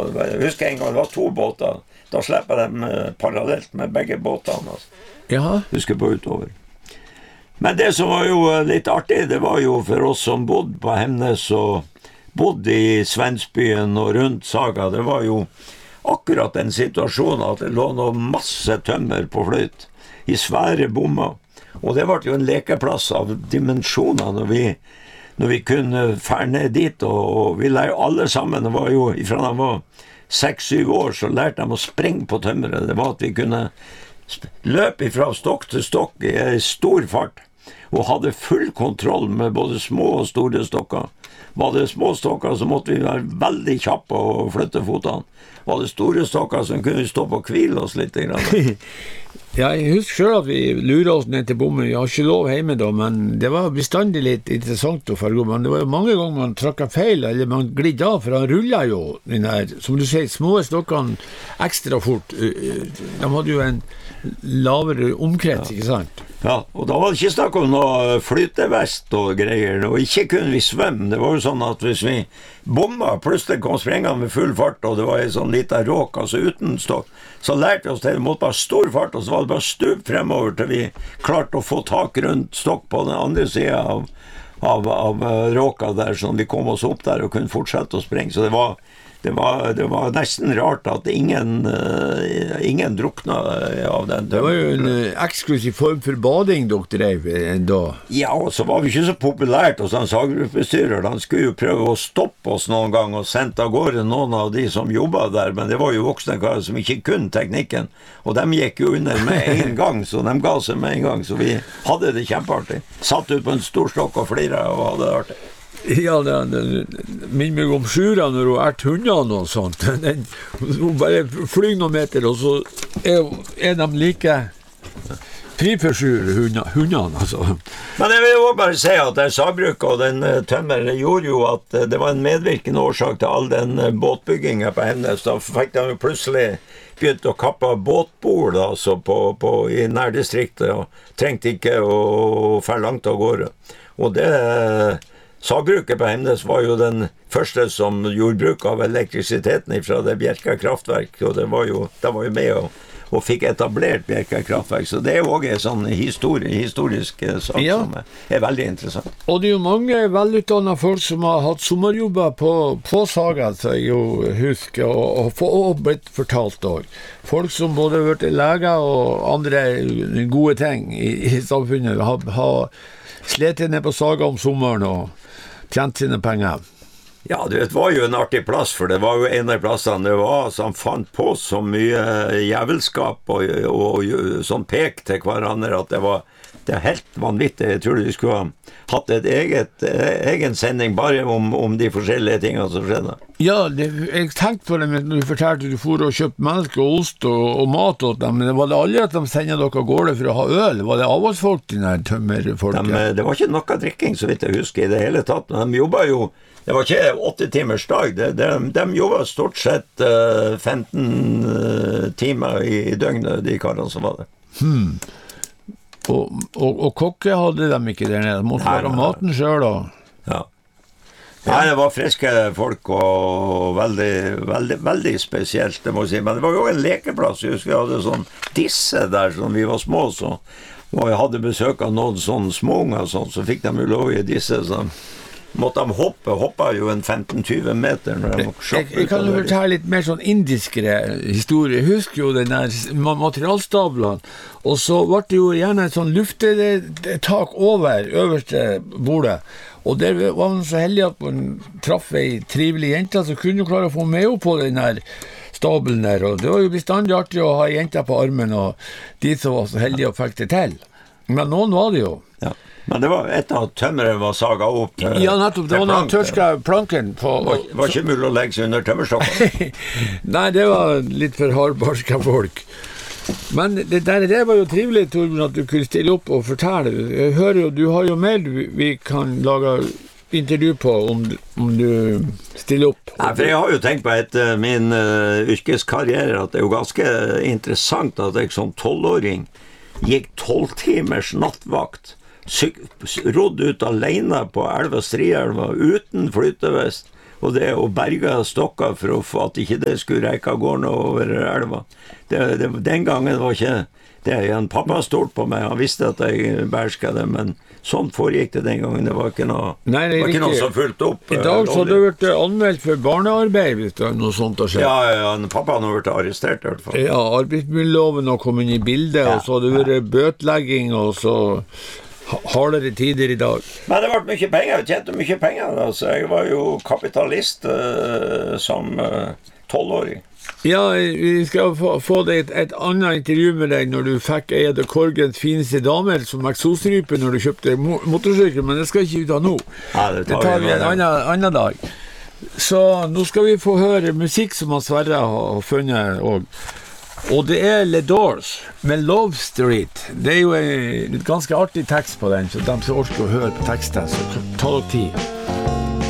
Jeg husker en gang det var 2 båter. Da slipper de parallelt med begge båtene. Altså. Ja. Husker på utover. Men det som var jo litt artig, det var jo for oss som bodde på Hemnes og bodde i Svensbyen og rundt Saga, det var jo akkurat den situasjonen at det lå noe masse tømmer på fløyt i svære bommer. Og det var jo en lekeplass av dimensjoner når vi kunne fære ned dit, og vi lærte alle sammen, det var jo, fra da var 6-7 år, så lærte de å sprenge på tømmeret. Det var at vi kunne løpe fra stokk til stokk i stor fart, og hadde full kontroll med både små og store stokker. Var det små stokker, så måtte vi være veldig kjappe og flytte fotene. Var det store stokker, så kunne vi stå på og hvile oss litt. Ja, jeg husker selv at vi lurer oss ned til bommen. Vi har ikke lov hjemme da, men det var bestandig litt interessant å følge. Men det var jo mange ganger man trakket feil, eller man glidde av, for han rullet jo den her, som du sier, små stokkene ekstra fort. De hadde jo en lavere omkrets, ikke sant? Ja, og da var det ikke snakk om noe flytevest og greier, og ikke kunne vi svømme. Det var jo sånn at hvis vi bomma, plutselig kom sprengene med full fart, og det var en sånn liten råk, altså uten stokk, så lærte vi oss det måtte bare stor fart, og så var det bare stup fremover til vi klarte å få tak rundt stokk på den andre siden av råka der, sånn vi kom oss opp der og kunne fortsette å sprenge. Så det var nesten rart at ingen drukna av den. Det var jo en eksklusiv form for bading dere drev da. Ja, og så var vi ikke så populært hos han saggruppbestyrer. Han skulle jo prøve å stoppe oss noen gang og sendte av gårde noen av de som jobbet der, men det var jo voksne karer som ikke kunne teknikken, og de gikk jo under med en gang, så de ga seg med en gang, så vi hadde det kjempeartig. Satt ut på en stor stokk og flira og hadde det artig. Ja, det minner meg om Sjura når hun hundene og sånt. Hun bare flyr noen meter, og så er de like fri for hundene, altså. Men jeg vil jo bare si at det sagbruk og den tømmer gjorde jo at det var en medvirkende årsak til all den båtbyggingen på Hemnes. Da fikk de jo plutselig begynt å kappe båtbord altså, i nærdistriktet, og trengte ikke å fære langt av gårde. Og det sagbruket på Hemnes var jo den første som gjorde bruk av elektrisiteten fra det Bjerka kraftverk, og det var jo med og fikk etablert Bjerka kraftverk, så det er jo også en sånn historisk sak som er veldig interessant. Og det er jo mange velutdannede folk som har hatt sommerjobber på Saga, så jeg jo husker, og blitt fortalt også. Folk som både har vært leger og andre gode ting i samfunnet, har slettet ned på Saga om sommeren og tjent sine penger. Ja, det var jo en artig plass, for det var jo en av plassene det var som fant på så mye jævelskap og sånn pek til hverandre at det er helt vanvittig. Jeg tror de skulle ha hatt egen sending bare om de forskjellige tingene som skjedde. Ja, jeg tenkte på det når du fortalte at du for og kjøpte melk og ost og mat åt dem, men var det aldri at de sendte dere av gårde for å ha øl? Var det avholdsfolk, de der tømmerfolk? Det var ikke noe drikking, så vidt jeg husker, i det hele tatt. Men de jobbet jo, det var ikke 8 timers dag, de jobbet stort sett 15 timer i døgnet, de karene som var det. Og kokke hadde de ikke der nede, måtte være maten selv da. Ja. Nei, det var friske folk og veldig, veldig, veldig spesielt, det må jeg si. Men det var jo en lekeplass, jeg husker jeg hadde sånn disse der, som vi var små, og jeg hadde besøk av noen sånne småunger, så fikk de jo lov i disse, så måtte de hoppe jo en 15-20 meter når de jeg kan jo fortelle litt mer sånn indiskere historie. Jeg husker jo den der materialstablene, og så var det jo gjerne et sånn luftetak over øverste bordet, og der var man så heldig at man traff ei trivelig jente som kunne jo klare å få med henne på den der stabelen der, og det var jo bestandig artig å ha jenter på armen, og de som var så heldige og fikk det til. Men noen var det jo. Ja. Men det var etter at tømmeret var saga opp ja, nettopp, det var når han tørska planken på... Det var ikke mulig å legge seg under tømmerstokken. Nei, det var litt for hardbarska folk. Men det var jo trivelig, Torbjørn, at du kunne stille opp og fortelle. Jeg hører jo, du har jo mer vi kan lage intervju på om du stiller opp. Nei, for jeg har jo tenkt på etter min yrkeskarriere at det er jo ganske interessant at jeg som 12-åring gikk 12 timers nattvakt, rodd ut alene på elva Strielva uten flytevest, Og det å berge stokker for at ikke det skulle reike av gården over elva. Den gangen var ikke det. Pappa stolt på meg, han visste at jeg beherska det, men sånn foregikk det den gangen. Det var ikke noe, Nei, det var ikke noe som fulgte opp. I dag så hadde det vært anmeldt for barnearbeid hvis det er noe sånt har skjedd. Ja, pappa hadde vært arrestert i hvert fall. Ja, arbeidsmiljøloven har kommet inn i bildet, og så hadde det vært bøtlegging, og så hardere tider i dag. Men det ble mye penger, jeg tjente mye penger. Altså, jeg var jo kapitalist som 12-åring. Ja, vi skal få deg et annet intervju med deg når du fikk eie Korgens fineste damer som eksosrype når du kjøpte motorsykkel, men det skal ikke ut av nå. Ja, det tar vi en annen dag. Så nå skal vi få høre musikk som Sverre har funnet også. Og det er Les Doors med Love Street. Det er jo en ganske artig tekst på den, så de som orker å høre på teksten, så ta dere tid.